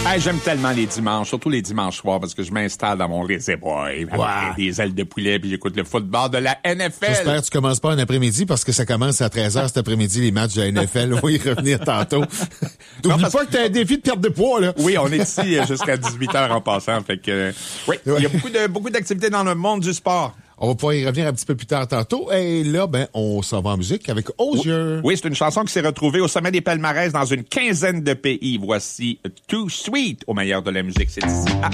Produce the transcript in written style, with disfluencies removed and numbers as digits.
Hey, j'aime tellement les dimanches, surtout les dimanches soirs, parce que je m'installe dans mon réservoir avec des ailes de poulet puis j'écoute le football de la NFL. J'espère que tu commences pas un après-midi parce que ça commence à 13h cet après-midi, les matchs de la NFL. On va y revenir tantôt. N'oublie pas que t'as un défi de perte de poids, là. Oui, on est ici jusqu'à 18h en passant. Fait que, oui, il y a beaucoup d'activités dans le monde du sport. On va pouvoir y revenir un petit peu plus tard tantôt. Et là, on s'en va en musique avec Osier. Oui, c'est une chanson qui s'est retrouvée au sommet des palmarès dans une quinzaine de pays. Voici Too Sweet au meilleur de la musique. C'est ici à